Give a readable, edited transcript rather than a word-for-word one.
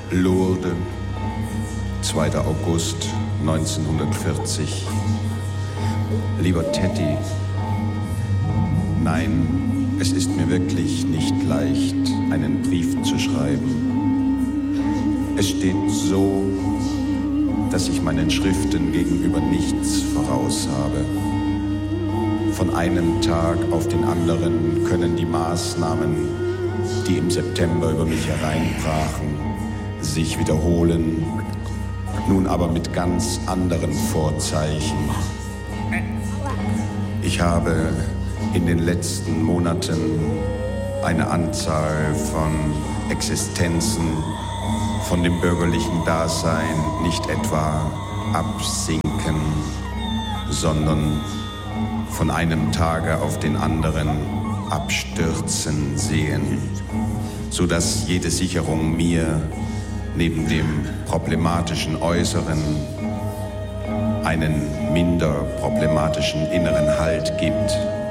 Lourdes, 2. August 1940. Lieber Teddy, nein, es ist mir wirklich nicht leicht, einen Brief zu schreiben. Es steht so, dass ich meinen Schriften gegenüber nichts voraus habe. Von einem Tag auf den anderen können die Maßnahmen, die im September über mich hereinbrachen, sich wiederholen, nun aber mit ganz anderen Vorzeichen. Ich habe in den letzten Monaten eine Anzahl von Existenzen von dem bürgerlichen Dasein nicht etwa absinken, sondern von einem Tage auf den anderen abstürzen sehen, sodass jede Sicherung mir neben dem problematischen Äußeren einen minder problematischen inneren Halt gibt.